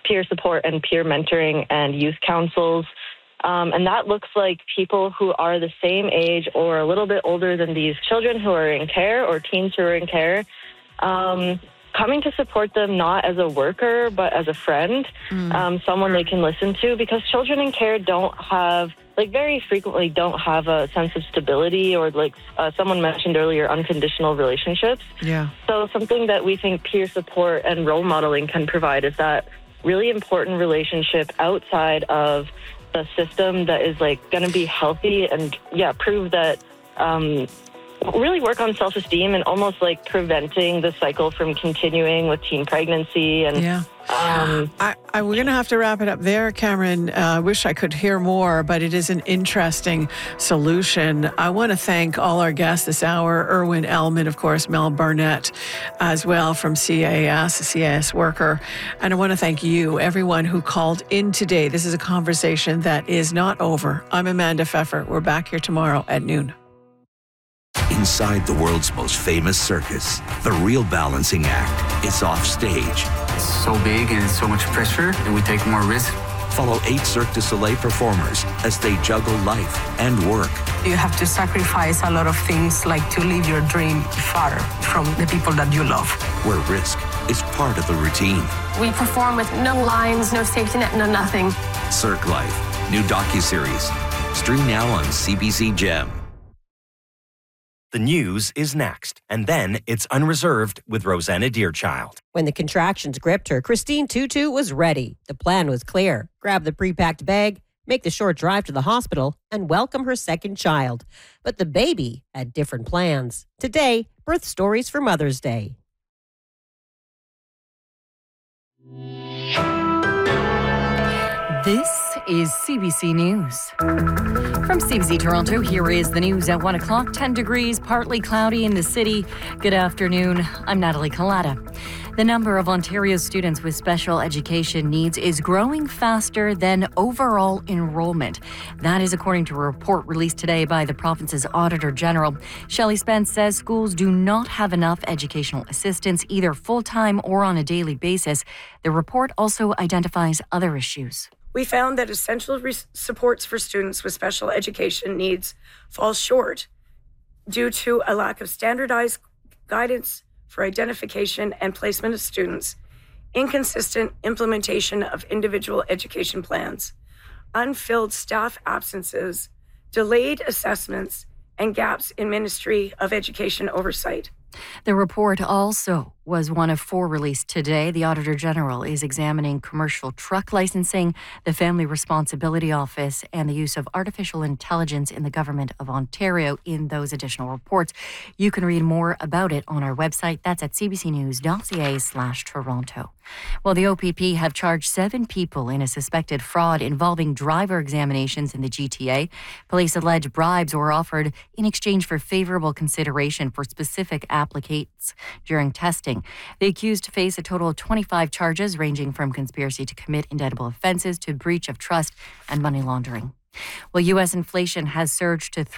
peer support and peer mentoring and youth councils. And that looks like people who are the same age or a little bit older than these children who are in care or teens who are in care, coming to support them not as a worker but as a friend, someone they can listen to, because children in care very frequently don't have a sense of stability or, someone mentioned earlier, unconditional relationships. Yeah. So something that we think peer support and role modeling can provide is that really important relationship outside of the system that is going to be healthy and prove that really work on self-esteem and almost preventing the cycle from continuing with teen pregnancy. And we're going to have to wrap it up there, Cameron. I wish I could hear more, but it is an interesting solution. I want to thank all our guests this hour, Irwin Elman, of course, Mel Barnett as well from CAS, a CAS worker. And I want to thank you, everyone who called in today. This is a conversation that is not over. I'm Amanda Pfeffer. We're back here tomorrow at noon. Inside the world's most famous circus, the real balancing act is off stage. It's so big and so much pressure that we take more risk. Follow 8 Cirque du Soleil performers as they juggle life and work. You have to sacrifice a lot of things, like to live your dream far from the people that you love. Where risk is part of the routine. We perform with no lines, no safety net, no nothing. Cirque Life, new docuseries. Stream now on CBC Gem. The news is next, and then it's Unreserved with Rosanna Deerchild. When the contractions gripped her, Christine Tutu was ready. The plan was clear. Grab the pre-packed bag, make the short drive to the hospital, and welcome her second child. But the baby had different plans. Today, birth stories for Mother's Day. This is CBC News. From CBC Toronto, here is the news at 1 o'clock. 10 degrees, partly cloudy in the city. Good afternoon. I'm Natalie Collada. The number of Ontario students with special education needs is growing faster than overall enrollment. That is according to a report released today by the province's Auditor General. Shelley Spence says schools do not have enough educational assistants, either full-time or on a daily basis. The report also identifies other issues. We found that essential supports for students with special education needs fall short due to a lack of standardized guidance for identification and placement of students, inconsistent implementation of individual education plans, unfilled staff absences, delayed assessments, and gaps in Ministry of Education oversight. The report also was one of 4 released today. The Auditor General is examining commercial truck licensing, the Family Responsibility Office, and the use of artificial intelligence in the Government of Ontario in those additional reports. You can read more about it on our website. That's at cbcnews.ca/Toronto. Well, the OPP have charged 7 people in a suspected fraud involving driver examinations in the GTA. Police allege bribes were offered in exchange for favorable consideration for specific applicants during testing. The accused face a total of 25 charges ranging from conspiracy to commit indictable offenses to breach of trust and money laundering. Well, U.S. inflation has surged to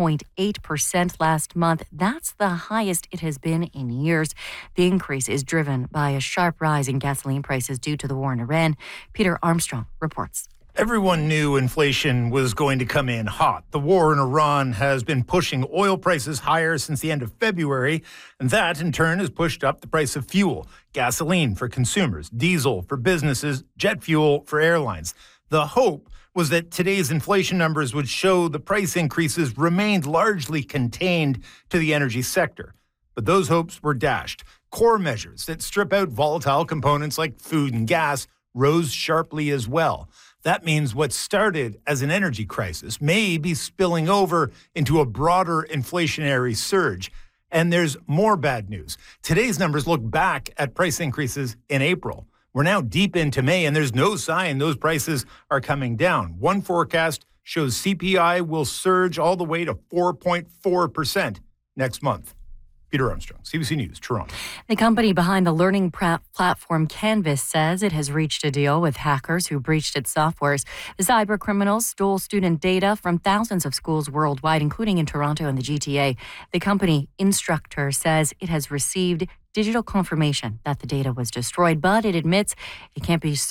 3.8% last month. That's the highest it has been in years. The increase is driven by a sharp rise in gasoline prices due to the war in Iran. Peter Armstrong reports. Everyone knew inflation was going to come in hot. The war in Iran has been pushing oil prices higher since the end of February, and that in turn has pushed up the price of fuel, gasoline for consumers, diesel for businesses, jet fuel for airlines. The hope was that today's inflation numbers would show the price increases remained largely contained to the energy sector. But those hopes were dashed. Core measures that strip out volatile components like food and gas rose sharply as well. That means what started as an energy crisis may be spilling over into a broader inflationary surge. And there's more bad news. Today's numbers look back at price increases in April. We're now deep into May, and there's no sign those prices are coming down. One forecast shows CPI will surge all the way to 4.4% next month. Peter Armstrong, CBC News, Toronto. The company behind the learning platform Canvas says it has reached a deal with hackers who breached its softwares. The cyber criminals stole student data from thousands of schools worldwide, including in Toronto and the GTA. The company Instructure says it has received digital confirmation that the data was destroyed, but it admits it can't be